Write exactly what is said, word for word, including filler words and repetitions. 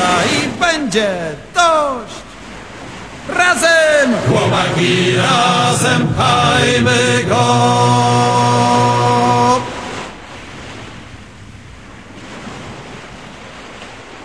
woda i będzie dość. Razem, chłopaki, razem pchajmy